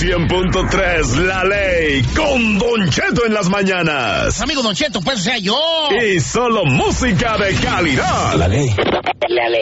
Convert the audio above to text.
100.3 La Ley con Don Cheto en las mañanas. Amigo Don Cheto, pues o sea yo. Y solo música de calidad. La Ley. La Ley.